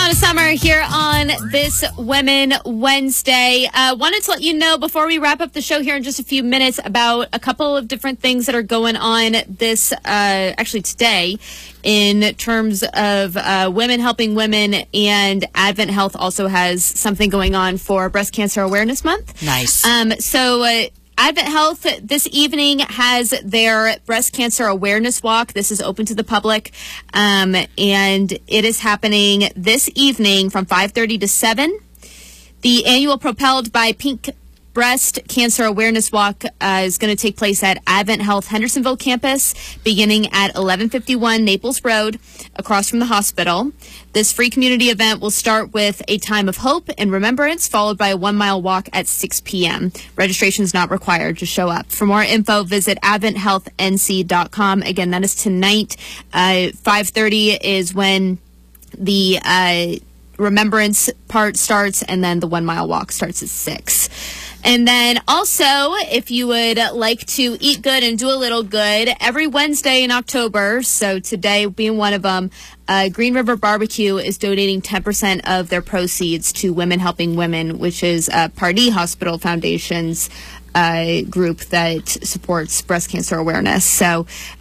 Donna Summer here on this Women Wednesday. Wanted to let you know before we wrap up the show here in just a few minutes about a couple of different things that are going on this, actually today, in terms of women helping women, and Advent Health also has something going on for Breast Cancer Awareness Month. Nice. Advent Health this evening has their breast cancer awareness walk. This is open to the public, and it is happening this evening from 5:30 to 7. The annual Propelled by Pink Breast Cancer Awareness Walk is going to take place at Advent Health Hendersonville campus beginning at 1151 Naples Road across from the hospital. This free community event will start with a time of hope and remembrance, followed by a 1-mile walk at 6 p.m. Registration is not required. Just show up. For more info, visit adventhealthnc.com. Again, that is tonight. 5:30 is when the remembrance part starts, and then the 1-mile walk starts at 6. And then also, if you would like to eat good and do a little good, every Wednesday in October, so today being one of them, Green River Barbecue is donating 10% of their proceeds to Women Helping Women, which is Pardee Hospital Foundation's group that supports breast cancer awareness. So,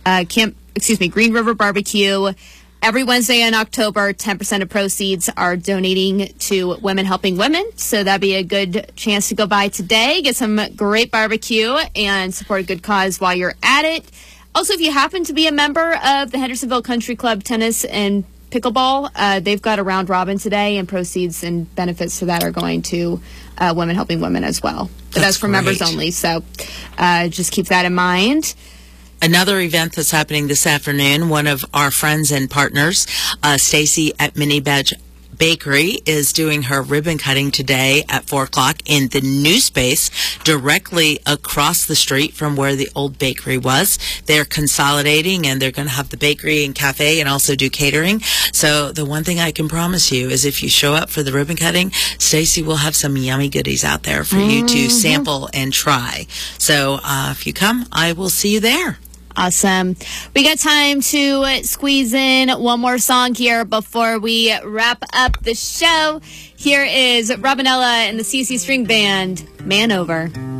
Green River Barbecue. Every Wednesday in October, 10% of proceeds are donating to Women Helping Women. So that'd be a good chance to go by today, get some great barbecue, and support a good cause while you're at it. Also, if you happen to be a member of the Hendersonville Country Club Tennis and Pickleball, they've got a round robin today, and proceeds and benefits to that are going to Women Helping Women as well. But that's for members only, so just keep that in mind. Another event that's happening this afternoon, one of our friends and partners, Stacy at Mini Badge Bakery, is doing her ribbon cutting today at 4 o'clock in the new space directly across the street from where the old bakery was. They're consolidating, and they're going to have the bakery and cafe and also do catering. So the one thing I can promise you is if you show up for the ribbon cutting, Stacy will have some yummy goodies out there for you to sample and try. So if you come, I will see you there. Awesome. We got time to squeeze in one more song here before we wrap up the show. Here is Robinella and the CC String Band, Man Over.